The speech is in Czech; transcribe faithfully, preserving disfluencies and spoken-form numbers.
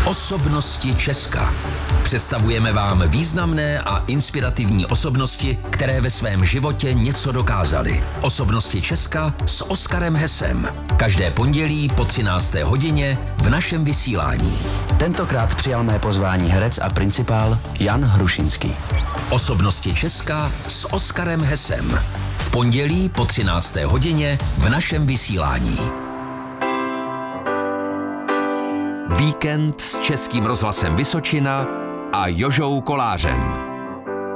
Osobnosti Česka. Představujeme vám významné a inspirativní osobnosti, které ve svém životě něco dokázaly. Osobnosti Česka s Oskarem Hesem. Každé pondělí po třinácté hodině v našem vysílání. Tentokrát přijal mé pozvání herec a principál Jan Hrušinský. Osobnosti Česka s Oskarem Hesem. V pondělí po třinácté hodině v našem vysílání. Víkend s Českým rozhlasem Vysočina a Jožou Kolářem.